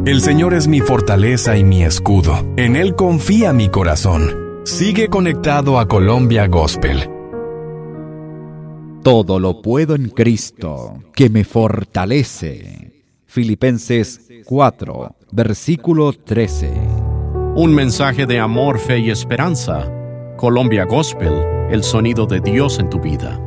El Señor es mi fortaleza y mi escudo. En Él confía mi corazón. Sigue conectado a Colombia Gospel. Todo lo puedo en Cristo, que me fortalece. Filipenses 4, versículo 13. Un mensaje de amor, fe y esperanza. Colombia Gospel, el sonido de Dios en tu vida.